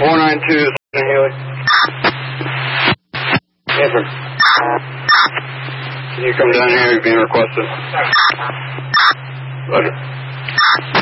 492 Haley. Different. Can you come down here? You're being requested. Roger.